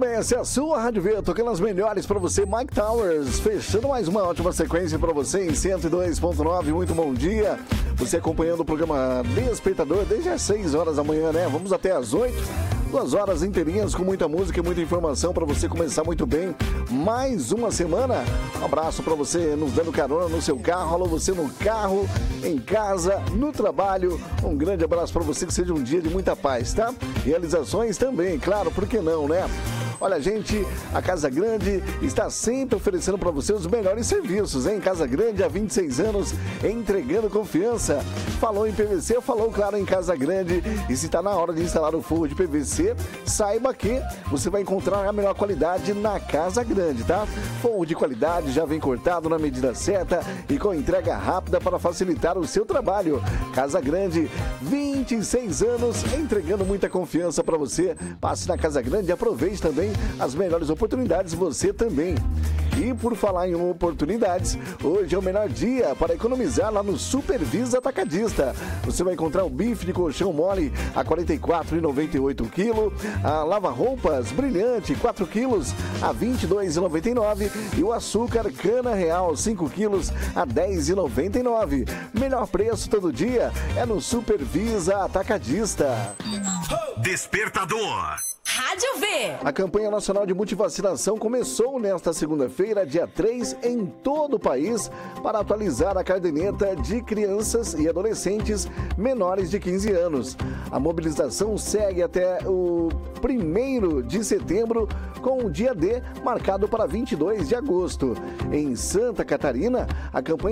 bem, essa é a sua Rádio V, tocando as melhores pra você. Mike Towers, fechando mais uma ótima sequência pra você em 102.9. Muito bom dia. Você acompanhando o programa Despertador desde as 6 horas da manhã, né? Vamos até as 8. 2 horas inteirinhas com muita música e muita informação para você começar muito bem mais uma semana. Um abraço para você nos dando carona no seu carro, alô você no carro, em casa, no trabalho. Um grande abraço para você, que seja um dia de muita paz, tá? Realizações também, claro, por que não, né? Olha, gente, a Casa Grande está sempre oferecendo para você os melhores serviços, hein? Casa Grande, há 26 anos, entregando confiança. Falou em PVC, falou, claro, em Casa Grande. E se está na hora de instalar o forro de PVC, saiba que você vai encontrar a melhor qualidade na Casa Grande, tá? Forro de qualidade já vem cortado na medida certa e com entrega rápida para facilitar o seu trabalho. Casa Grande, 26 anos, entregando muita confiança para você. Passe na Casa Grande e aproveite também as melhores oportunidades, você também. E por falar em oportunidades, hoje é o melhor dia para economizar lá no Supervisa Atacadista. Você vai encontrar o bife de colchão mole a R$ 44,98 kg, a lava-roupas brilhante 4 quilos a R$ 22,99 e o açúcar cana real 5 quilos a R$ 10,99. Melhor preço todo dia é no Supervisa Atacadista. Despertador. Rádio V. A campanha nacional de multivacinação começou nesta segunda-feira, dia 3, em todo o país, para atualizar a caderneta de crianças e adolescentes menores de 15 anos. A mobilização segue até o 1º de setembro, com o dia D marcado para 22 de agosto. Em Santa Catarina, a campanha